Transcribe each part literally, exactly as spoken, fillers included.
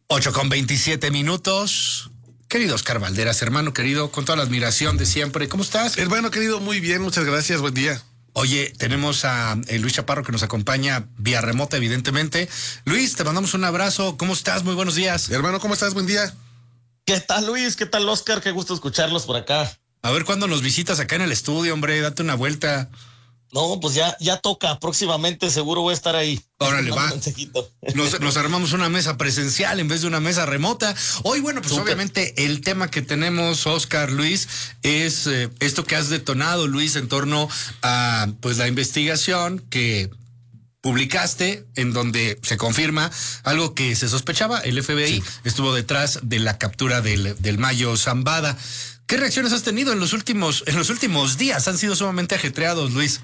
Ocho con veintisiete minutos. Querido Oscar Valderas, hermano querido, con toda la admiración de siempre, ¿cómo estás? Hermano querido, muy bien, muchas gracias, buen día. Oye, tenemos a eh, Luis Chaparro que nos acompaña vía remota, evidentemente. Luis, te mandamos un abrazo, ¿cómo estás? Muy buenos días. Hermano, ¿cómo estás? Buen día. ¿Qué tal, Luis? ¿Qué tal, Oscar? Qué gusto escucharlos por acá. A ver cuándo nos visitas acá en el estudio, hombre, date una vuelta. No, pues ya, ya toca, próximamente seguro voy a estar ahí. Órale, va. Nos, nos armamos una mesa presencial en vez de una mesa remota. Hoy, bueno, pues Super. Obviamente el tema que tenemos, Oscar, Luis, es eh, esto que has detonado, Luis, en torno a pues la investigación que publicaste, en donde se confirma algo que se sospechaba, el F B I sí. estuvo detrás de la captura del, del Mayo Zambada. ¿Qué reacciones has tenido en los últimos, en los últimos días? Han sido sumamente ajetreados, Luis.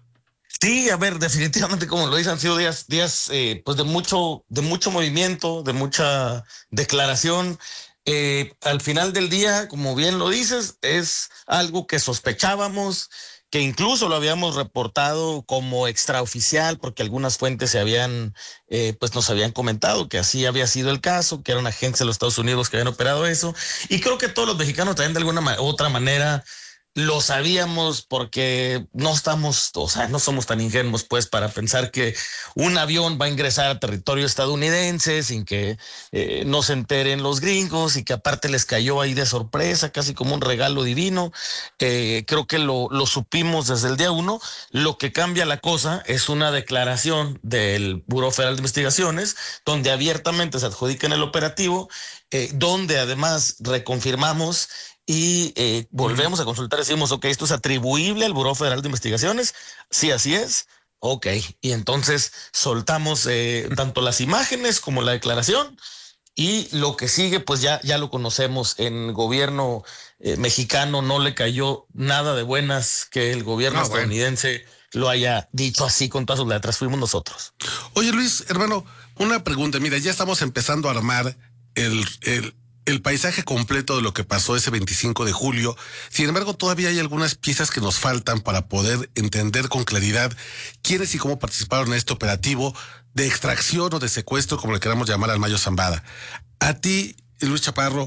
Sí, a ver, definitivamente, como lo dicen, han sido días, días eh, pues de mucho, de mucho movimiento, de mucha declaración. Eh, al final del día, como bien lo dices, es algo que sospechábamos, que incluso lo habíamos reportado como extraoficial, porque algunas fuentes se habían, eh, pues nos habían comentado que así había sido el caso, que eran agentes de los Estados Unidos que habían operado eso. Y creo que todos los mexicanos también de alguna ma- otra manera lo sabíamos, porque no estamos, o sea, no somos tan ingenuos pues para pensar que un avión va a ingresar a territorio estadounidense sin que eh, no se enteren los gringos, y que aparte les cayó ahí de sorpresa, casi como un regalo divino. Eh, creo que lo, lo supimos desde el día uno. Lo que cambia la cosa es una declaración del Buró Federal de Investigaciones, donde abiertamente se adjudica en el operativo, eh, donde además reconfirmamos y eh, volvemos a consultar, decimos, ok, esto es atribuible al Buró Federal de Investigaciones, sí, así es, ok, y entonces soltamos eh, tanto las imágenes como la declaración, y lo que sigue, pues ya, ya lo conocemos. En gobierno eh, mexicano no le cayó nada de buenas que el gobierno no, estadounidense bueno. lo haya dicho así con todas sus letras, fuimos nosotros. Oye, Luis, hermano, una pregunta, mira, ya estamos empezando a armar el... el... el paisaje completo de lo que pasó ese veinticinco de julio. Sin embargo, todavía hay algunas piezas que nos faltan para poder entender con claridad quiénes y cómo participaron en este operativo de extracción o de secuestro, como le queramos llamar, al Mayo Zambada. A ti, Luis Chaparro,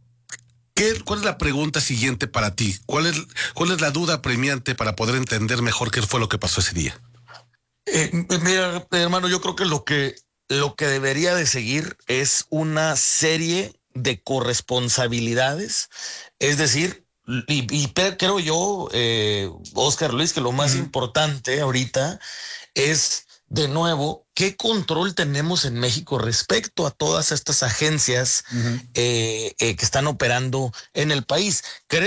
¿qué, ¿cuál es la pregunta siguiente para ti? ¿Cuál es, cuál es la duda premiante para poder entender mejor qué fue lo que pasó ese día? Eh, mira, hermano, yo creo que lo que lo que debería de seguir es una serie de corresponsabilidades, es decir, y, y creo yo, eh, Oscar, Luis, que lo más uh-huh. importante ahorita es, de nuevo, qué control tenemos en México respecto a todas estas agencias uh-huh. eh, eh, que están operando en el país. Creo